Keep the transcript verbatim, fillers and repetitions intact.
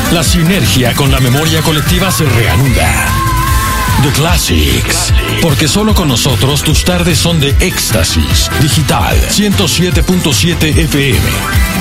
La sinergia con la memoria colectiva se reanuda. The Classics. Porque solo con nosotros tus tardes son de éxtasis. Digital ciento siete punto siete F M.